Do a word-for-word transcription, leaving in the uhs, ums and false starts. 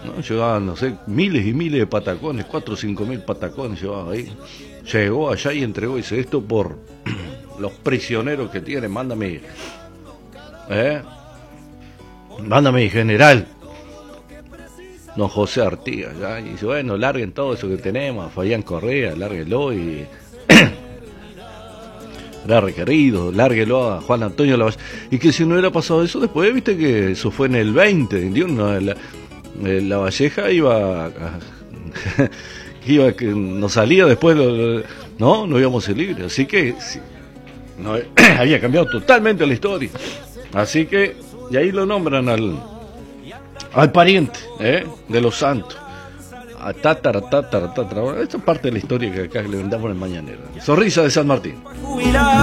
¿no? Llevaban, no sé, miles y miles de patacones, cuatro o cinco mil patacones llevaba ahí. Llegó allá y entregó, dice, esto por los prisioneros que tiene, mándame, ¿eh? Mándame, general. Don José Artigas, ¿ya? Y dice, bueno, larguen todo eso que tenemos, a Fabián Correa, lárguenlo y... era requerido, lárguelo a Juan Antonio Lavalle. Y que si no hubiera pasado eso, después, viste que eso fue en el veinte, ¿entiendes? La, la Valleja iba... A, iba que no salía después, lo, no, no íbamos a ser libres. Así que sí, no, había cambiado totalmente la historia. Así que, y ahí lo nombran al... al pariente, ¿eh? De los santos, a tatara, tatara, tatara. Esta es parte de la historia que acá le vendamos en Mañanera. Sonrisa de San Martín.